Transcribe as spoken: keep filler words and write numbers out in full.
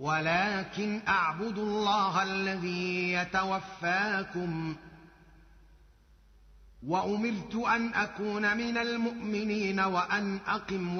ولكن أعبدوا الله الذي يتوفاكم وأمرت أن أكون من المؤمنين وأن أقم